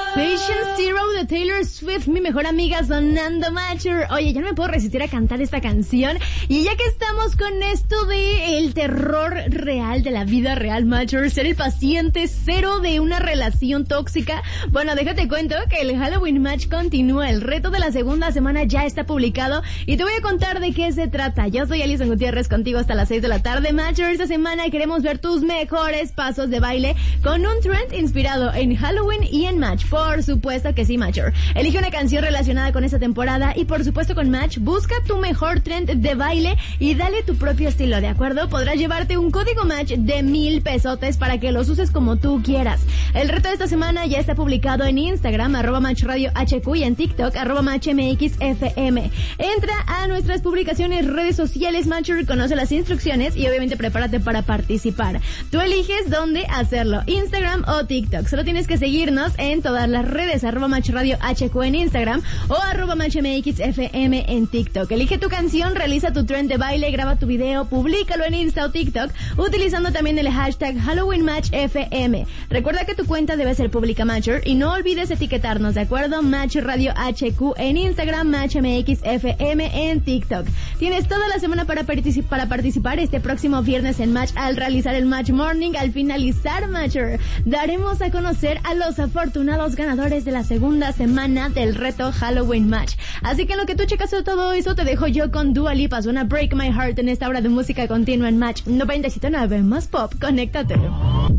Patient Zero de Taylor Swift, mi mejor amiga sonando Matcher. Oye, ya no me puedo resistir a cantar esta canción. Y ya que estamos con esto de el terror real de la vida real, Matcher, ser el paciente cero de una relación tóxica. Bueno, déjate cuento que el Halloween Match continúa. El reto de la segunda semana ya está publicado y te voy a contar de qué se trata. Yo soy Alison Gutiérrez contigo hasta las 6 de la tarde, Matcher. Esta semana queremos ver tus mejores pasos de baile con un trend inspirado en Halloween y en Match. Por supuesto que sí, Matcher. Elige una canción relacionada con esta temporada y por supuesto con Match, busca tu mejor trend de baile y dale tu propio estilo, ¿de acuerdo? Podrás llevarte un código Match de 1,000 pesotes para que los uses como tú quieras. El reto de esta semana ya está publicado en Instagram, @MatchRadioHQ y en TikTok, @MatchMXFM. Entra a nuestras publicaciones, redes sociales, Matcher, conoce las instrucciones y obviamente prepárate para participar. Tú eliges dónde hacerlo, Instagram o TikTok. Solo tienes que seguirnos en todas las redes, @MatchRadioHQ en Instagram o @MatchMXFM en TikTok. Elige tu canción, realiza tu trend de baile, graba tu video, públicalo en Insta o TikTok, utilizando también el hashtag HalloweenMatchFM. Recuerda que tu cuenta debe ser pública, Matcher, y no olvides etiquetarnos, ¿de acuerdo? Match Radio HQ en Instagram, MatchMXFM en TikTok. Tienes toda la semana para participar este próximo viernes en Match al realizar el Match Morning. Al finalizar, Matcher, daremos a conocer a los afortunados ganadores de la segunda semana del reto Halloween Match. Así que en lo que tú checas todo eso, te dejo yo con Dua Lipa, suena Break My Heart en esta hora de música continua en Match 97.9 más pop. Conéctate.